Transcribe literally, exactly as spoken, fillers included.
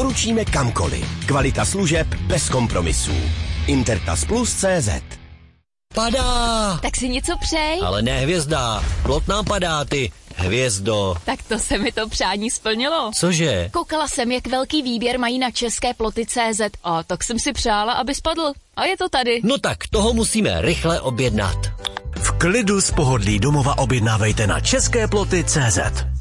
doručíme kamkoliv. Kvalita služeb bez kompromisů. Intertas Plus tečka cé zet. Padá! Tak si něco přej. Ale ne hvězda, plot nám padá, ty hvězdo. Tak to se mi to přání splnilo. Cože? Koukala jsem, jak velký výběr mají na české ploty tečka cé zet a tak jsem si přála, aby spadl. A je to tady. No tak toho musíme rychle objednat. V klidu z pohodlí domova objednávejte na české ploty tečka cé zet.